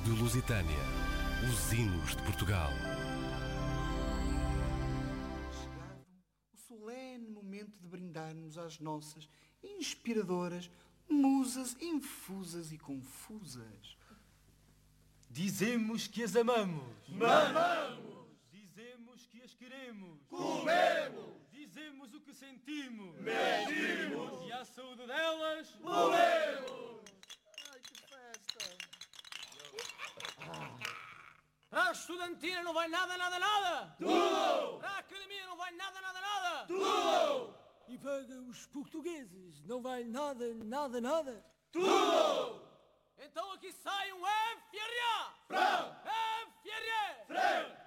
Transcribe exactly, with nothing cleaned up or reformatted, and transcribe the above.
Rádio Lusitânia, os hinos de Portugal. Chegado o solene momento de brindarmos às nossas inspiradoras musas infusas e confusas. Dizemos que as amamos. Mamamos. Dizemos que as queremos. Comemos. Dizemos o que sentimos. Medimos. E à saúde delas, morremos. Ai, que festa! Para a estudantina não vai nada, nada, nada. Tudo. Para a academia não vai nada, nada, nada. Tudo. E para os portugueses não vai nada, nada, nada. Tudo. Então aqui sai um F R A. Franco. F R A. Franco.